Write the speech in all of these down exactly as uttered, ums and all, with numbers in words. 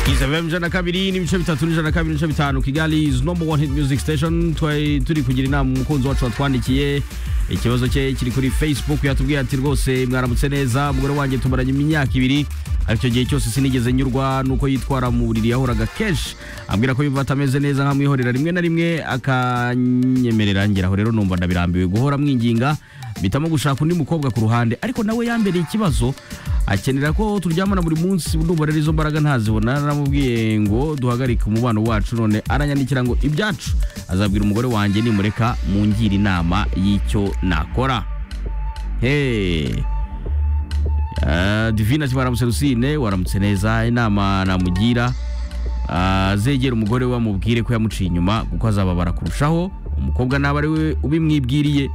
Isabem jana kabiri n'ibice bitatu n'ijana kabiri n'ibice bitanu Kigali is number one hit music station. Twari turi kugira inama umukunzi wacu watwandikiye ikibazo cye kiri kuri Facebook, yatubwiye ati rwose mwaramutse neza, umugore wanjye tumaranye imyaka ibiri ariko gihe cyose sinigeze nyurwa nuko yitwara mu buriri yahoraga kesh, ambwira ko yumva atameze neza nkamwihorera rimwe na rimwe akanyemerera, ngeraho rero numva ndabirambiwe guhora mwinginga, bitamo gushaka undi mukobwa ku ruhande, ariko nawe yambereye ikibazo akenera ko turyamana buri munsi, ndumva rero izo mbaraga ntazibona. Naramubwiye ngo duhagarike umubano wacu, none aranyandikira ngo ibyacu azabwira umugore wanjye nimureka mungira inama y'icyo nakora. Hey Uh, Divina waramutse Rusine, waramutse neza, inama namugira uh, zegera umugore we amubwire ko yamuciye inyuma kuko azababara kurushaho, umukobwa naba ari we ubimwibwiriye.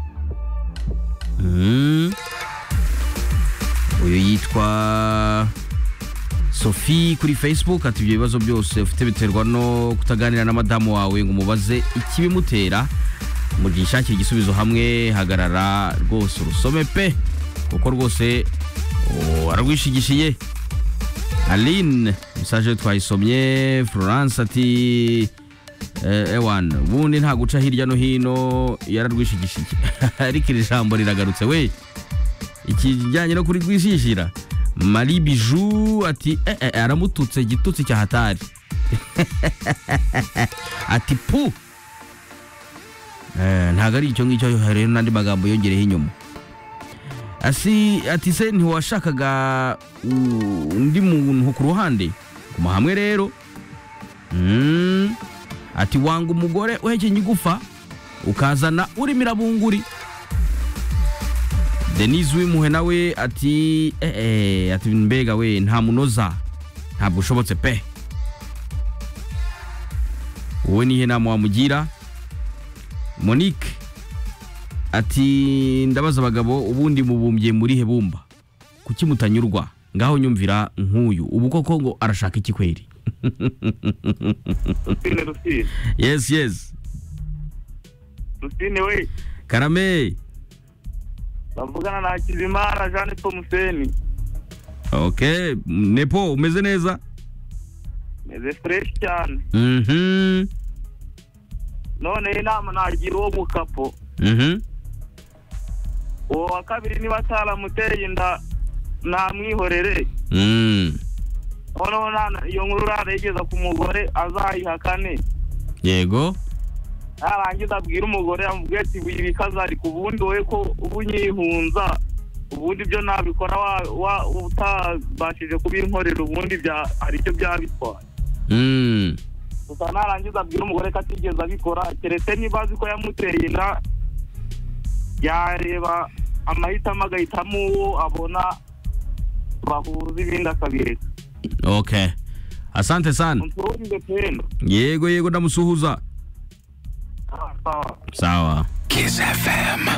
mm. Uyu yitwa Sophie kuri Facebook ati ibyo bibazo byose ufite biterwa no kutaganira na madamu wawe ngo umubaze ikibimutera, mugishakira igisubizo hamwe, hagarara rwose urusome pe kuko rwose oh, aragwishigishiye. Aline message twayisomye. Florence ati eh, ewan bundi nta guca hirya no hino, yararwishigishiye ariko iri jambo riragarutse we, ikijyanye no kuri gwishishira. Marie Bijou ati eh, eh, aramututse gitutsi cya hatari ati pu eh, ntago ari icyo ngicyo, hari n'andi magambo yongereho inyuma. Asi ati se ntiwashakaga undi muntu ku ruhande kuma hamwe rero. mm. Ati wanga umugore uhekenye igufa ukazana uri mirabunguri. Denise wimuhe nawe ati eh eh ati mbega we nta munoza ntabwo ushobotse pe, wowe nihe nama wamugira. Monique ati ndabaza abagabo ubundi mubumbye muri he bumba kuki mutanyurwa, ngaho nyumvira nk'uyu ubu koko ngo arashaka iki kweri. Rusine Rusine. Yes yes. Rusine we. Karame. Bavugana na Kizimana Jean Paul Museni. Okay, Nepo umeze neza? Meze fresh cyane. Mhm. None inama nagira uwo mukapo. Mhm. Uwo wa kabiri niba ataramuteye inda namwihorere. Mm. Ono nana iyo nkuru yarigeza ku mugore azayihakane. Yego. Arangiza abwira umugore amubwiye ati bikazari ari kubundi we ko ubunyihunza ubundi byo nabikora wa utabashije kubinkorera ubundi bya ari cyo byabitwara. Mm. Gusa narangiza abwira umugore ko atigeze abikora, keretse nibazi ko yamuteye inda yareba amahitamo agahitamo uwo abona bahuza ibindi akabireka. Okay, asante sana. Yego yego ndamusuhuza. Sawa sawa. Kiss F M.